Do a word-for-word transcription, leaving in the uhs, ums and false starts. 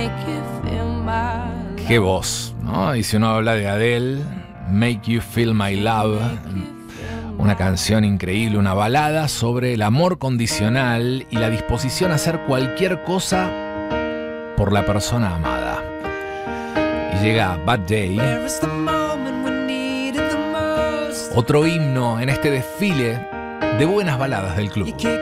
Qué voz, ¿no? Y si uno habla de Adele, Make You Feel My Love, una canción increíble, una balada sobre el amor condicional y la disposición a hacer cualquier cosa por la persona amada. Y llega Bad Day, otro himno en este desfile de buenas baladas del club.